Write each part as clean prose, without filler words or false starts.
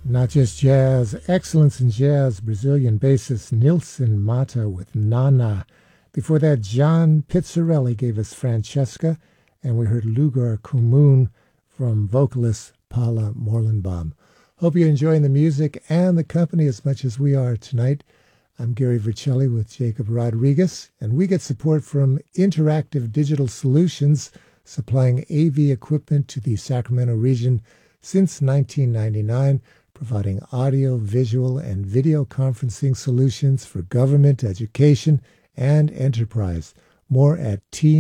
Not just jazz, excellence in jazz, Brazilian bassist Nilson Mata with Nana. Before that, John Pizzarelli gave us Francesca, and we heard Lugar Común from vocalist Paula Morlenbaum. Hope you're enjoying the music and the company as much as we are tonight. I'm Gary Vercelli with Jacob Rodriguez, and we get support from Interactive Digital Solutions, supplying AV equipment to the Sacramento region since 1999, providing audio, visual, and video conferencing solutions for government, education, and enterprise. More at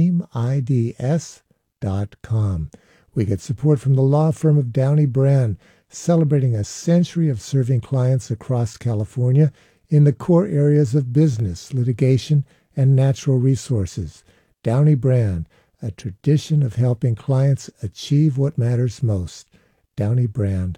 teamids.com. We get support from the law firm of Downey Brand, celebrating a century of serving clients across California in the core areas of business, litigation, and natural resources. Downey Brand, a tradition of helping clients achieve what matters most. DowneyBrand.com.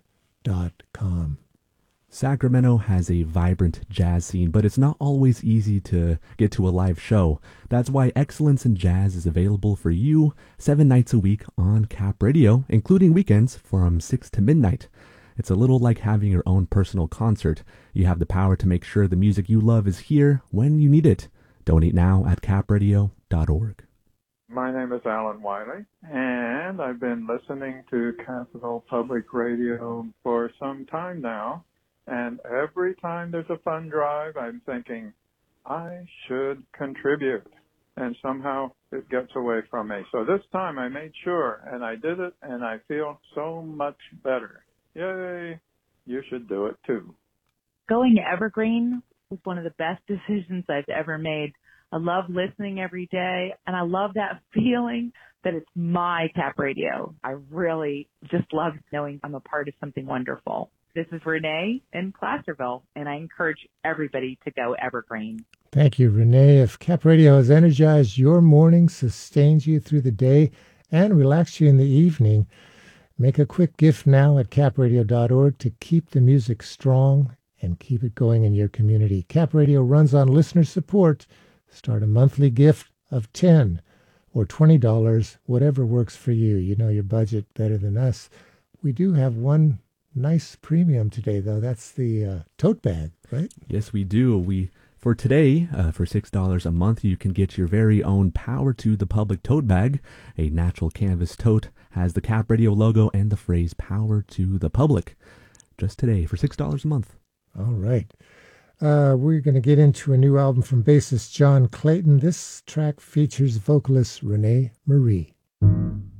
Sacramento has a vibrant jazz scene, but it's not always easy to get to a live show. That's why Excellence in Jazz is available for you 7 nights a week on Cap Radio, including weekends from 6 to midnight. It's a little like having your own personal concert. You have the power to make sure the music you love is here when you need it. Donate now at capradio.org. My name is Alan Wiley, and I've been listening to Capital Public Radio for some time now. And every time there's a fund drive, I'm thinking, I should contribute. And somehow it gets away from me. So this time I made sure, and I did it, and I feel so much better. Yay! You should do it too. Going to Evergreen was one of the best decisions I've ever made. I love listening every day, and I love that feeling that it's my Cap Radio. I really just love knowing I'm a part of something wonderful. This is Renee in Placerville, and I encourage everybody to go Evergreen. Thank you, Renee. If Cap Radio has energized your morning, sustains you through the day, and relaxed you in the evening, make a quick gift now at capradio.org to keep the music strong and keep it going in your community. Cap Radio runs on listener support. Start a monthly gift of $10 or $20, whatever works for you. You know your budget better than us. We do have one nice premium today, though. That's the tote bag, right? Yes, we do. For today, for $6 a month, you can get your very own Power to the Public tote bag. A natural canvas tote has the Cap Radio logo and the phrase Power to the Public. Just today for $6 a month. All right. We're going to get into a new album from bassist John Clayton. This track features vocalist Renee Marie.